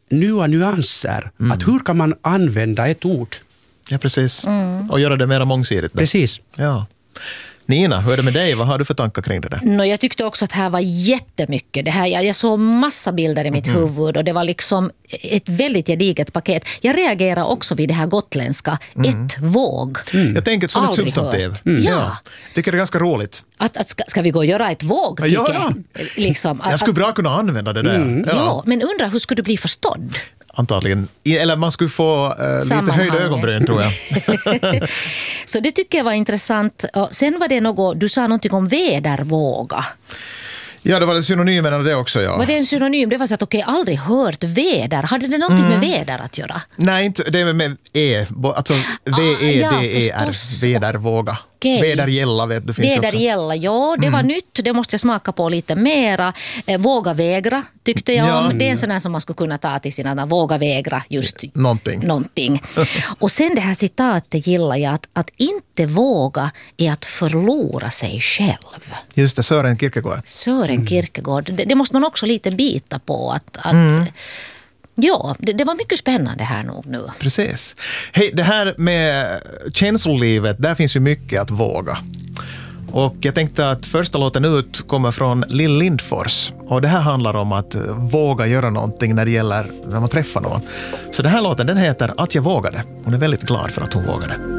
nya nyanser. Att hur kan man använda ett ord? Ja, precis. Och göra det mer mångsidigt. Då. Precis. Ja. Nina, hur är det med dig? Vad har du för tankar kring det där? Jag tyckte också att här var jättemycket. Det här, jag såg massa bilder i mitt huvud och det var liksom ett väldigt gediget paket. Jag reagerar också vid det här gotländska. Ett våg. Jag tänker som ett Aldrig substantiv. hört. Ja. Ja. Jag tycker det är ganska roligt. Ska vi gå och göra ett våg? Ja. Liksom, Jag skulle bra kunna använda det där. Ja, men undrar hur skulle du bli förstådd? Antagligen. Eller man skulle få lite höjda ögonbryn, tror jag. Så det tycker jag var intressant. Och sen var det något, du sa någonting om vädervåga. Ja, det var det synonymen av det också, ja. Var det en synonym? Det var så att aldrig hört väder. Hade det någonting med väder att göra? Nej, inte det med alltså V-E-D-E-R, vädervåga. Okej. Vädergälla, vet du, finns också. Vädergälla, ja, det var nytt. Det måste jag smaka på lite mera. Våga vägra tyckte jag om. Det är en sån här som man skulle kunna ta till sina våga vägra just någonting. Och sen det här citatet gillar jag, att inte våga är att förlora sig själv. Just det, Sören Kierkegaard. Sören Kierkegaard, det måste man också lite bita på att ja, det var mycket spännande här nog nu. Precis. Hej, det här med känslolivet, där finns ju mycket att våga. Och jag tänkte att första låten ut kommer från Lill Lindfors. Och det här handlar om att våga göra någonting när man träffar någon. Så den här låten, den heter Att jag vågade. Hon är väldigt glad för att hon vågade.